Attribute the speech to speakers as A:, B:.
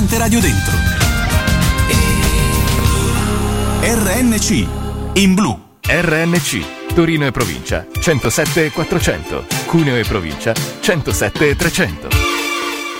A: Radio Dentro. RNC in blu.
B: RNC Torino e provincia 107 e 400, Cuneo e provincia 107 e 300.